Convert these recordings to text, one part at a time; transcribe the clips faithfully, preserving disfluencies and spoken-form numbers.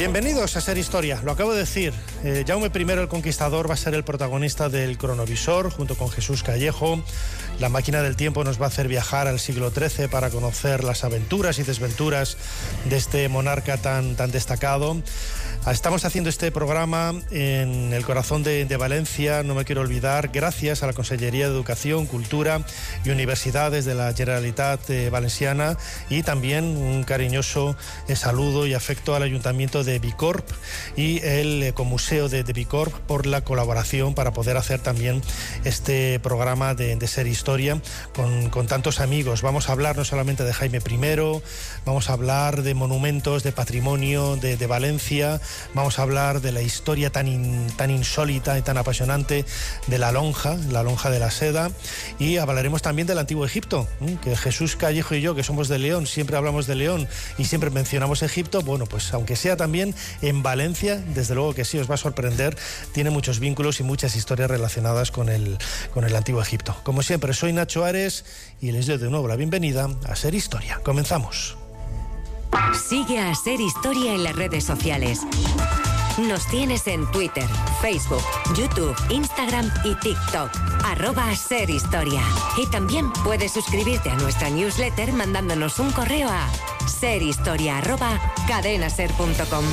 Bienvenidos a Ser Historia, lo acabo de decir. Eh, Jaume primero el Conquistador va a ser el protagonista del cronovisor, junto con Jesús Callejo. La máquina del tiempo nos va a hacer viajar al siglo trece para conocer las aventuras y desventuras de este monarca tan, tan destacado. Estamos haciendo este programa en el corazón de, de Valencia, no me quiero olvidar, gracias a la Consellería de Educación, Cultura y Universidades de la Generalitat eh, Valenciana, y también un cariñoso eh, saludo y afecto al Ayuntamiento de Bicorb y el Ecomuseo de, de Bicorb por la colaboración para poder hacer también este programa de, de Ser Historia con, con tantos amigos. Vamos a hablar no solamente de Jaime primero, vamos a hablar de monumentos, de patrimonio de, de Valencia, vamos a hablar de la historia tan, in, tan insólita y tan apasionante de la lonja, la lonja de la seda, y hablaremos también del Antiguo Egipto, ¿eh? que Jesús Callejo y yo, que somos de León, siempre hablamos de León y siempre mencionamos Egipto. Bueno, pues aunque sea también en Valencia, desde luego que sí os va a sorprender, tiene muchos vínculos y muchas historias relacionadas con el, con el Antiguo Egipto. Como siempre, soy Nacho Ares y les doy de nuevo la bienvenida a Ser Historia. Comenzamos. Sigue a Ser Historia en las redes sociales. Nos tienes en Twitter, Facebook, YouTube, Instagram y TikTok. Arroba Ser Historia. Y también puedes suscribirte a nuestra newsletter mandándonos un correo a serhistoria arroba cadenaser punto com.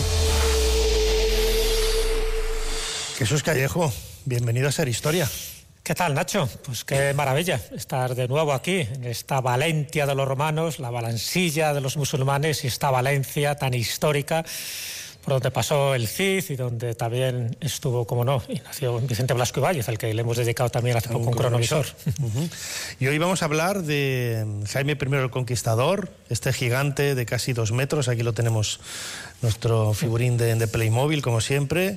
Jesús Callejo, bienvenido a Ser Historia. ¿Qué tal, Nacho? Pues qué maravilla estar de nuevo aquí, en esta Valencia de los romanos, la Valansilla de los musulmanes y esta Valencia tan histórica, por donde pasó el Cid y donde también estuvo, como no, y nació Vicente Blasco Ibáñez, al que le hemos dedicado también hace poco un cronovisor. Uh-huh. Y hoy vamos a hablar de Jaime primero el Conquistador, este gigante de casi dos metros, aquí lo tenemos, nuestro figurín de, de Playmobil, como siempre,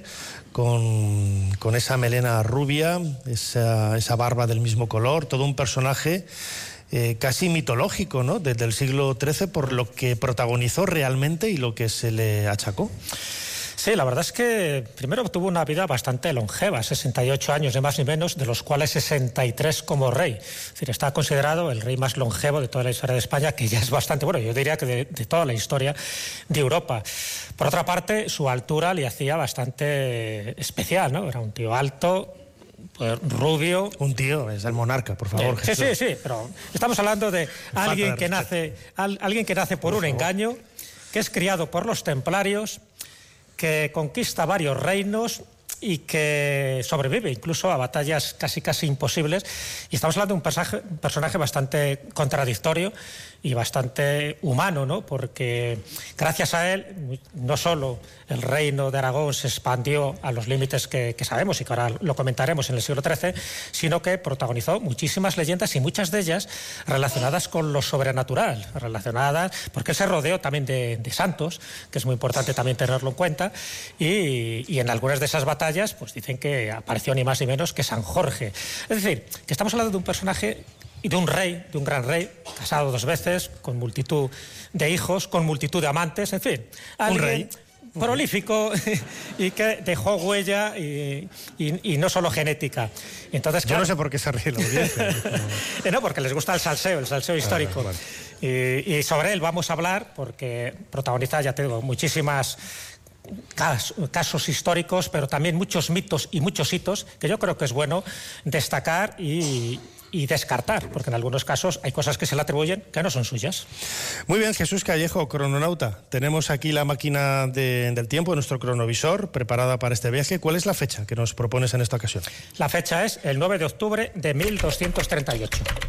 con, con esa melena rubia, esa, esa barba del mismo color, todo un personaje Eh, casi mitológico, ¿no?, desde el siglo trece, por lo que protagonizó realmente y lo que se le achacó. Sí, la verdad es que primero tuvo una vida bastante longeva, sesenta y ocho años, ni más ni menos, de los cuales sesenta y tres como rey. Es decir, está considerado el rey más longevo de toda la historia de España, que ya es bastante, bueno, yo diría que de, de toda la historia de Europa. Por otra parte, su altura le hacía bastante especial, ¿no? Era un tío alto, pues, rubio. Un tío, es el monarca, por favor. Sí, sí, sí, pero estamos hablando de alguien que nace, al, alguien que nace por, por un favor. engaño, que es criado por los templarios, que conquista varios reinos y que sobrevive incluso a batallas casi casi imposibles. Y estamos hablando de un personaje, un personaje bastante contradictorio y bastante humano, ¿no? Porque gracias a él no solo el reino de Aragón se expandió a los límites que, que sabemos y que ahora lo comentaremos en el siglo trece, sino que protagonizó muchísimas leyendas y muchas de ellas relacionadas con lo sobrenatural, relacionadas, porque él se rodeó también de, de santos, que es muy importante también tenerlo en cuenta, y, y en algunas de esas batallas pues dicen que apareció ni más ni menos que San Jorge. Es decir, que estamos hablando de un personaje y de un rey, de un gran rey, casado dos veces, con multitud de hijos, con multitud de amantes, en fin. Un rey prolífico y que dejó huella y, y, y no solo genética. Entonces, claro, yo no sé por qué se ríe la audiencia. No, porque les gusta el salseo, el salseo histórico. Ah, vale. y, y sobre él vamos a hablar porque protagoniza, ya te digo, muchísimas casos históricos, pero también muchos mitos y muchos hitos que yo creo que es bueno destacar y, y descartar, porque en algunos casos hay cosas que se le atribuyen que no son suyas. Muy bien, Jesús Callejo, crononauta. Tenemos aquí la máquina de, del tiempo, nuestro cronovisor, preparada para este viaje. ¿Cuál es la fecha que nos propones en esta ocasión? La fecha es el nueve de octubre de mil doscientos treinta y ocho.